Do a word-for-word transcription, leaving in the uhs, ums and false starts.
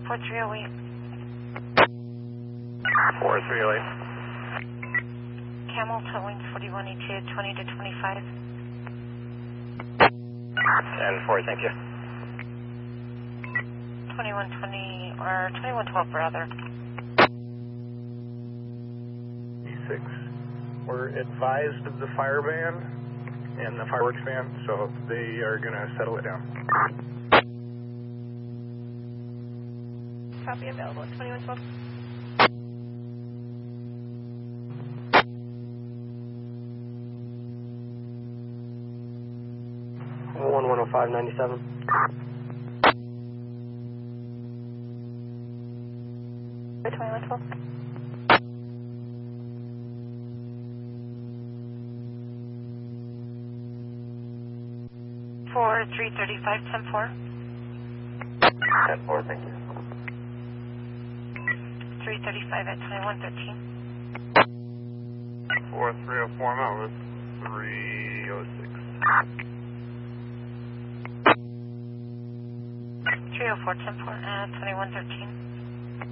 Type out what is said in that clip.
four three oh eight. four three oh eight. Camel, towing forty-one E two, twenty to twenty-five. ten four, thank you. twenty-one twenty, or twenty-one twelve rather. E six, we're advised of the fire ban and the fireworks ban, so they are going to settle it down. Copy available at twenty-one twelve. one one oh five ninety-seven. twenty-one twelve. four three thirty-five, ten four. ten four, thank you. three thirty-five at twenty-one thirteen. four three oh four, I'm over three oh six. three oh four, ten four at twenty-one thirteen.